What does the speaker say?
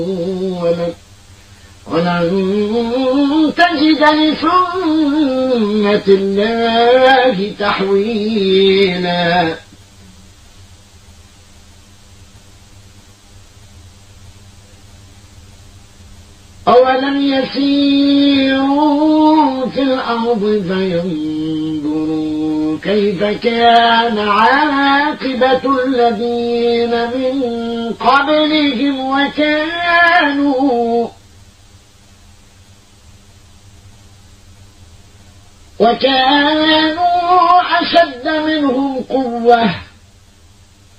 ولن تجد لسنة الله تحويلا. أولم يسيروا في الأرض فينظروا كيف كان عاقبة الذين من قبلهم وكانوا أشد منهم قوة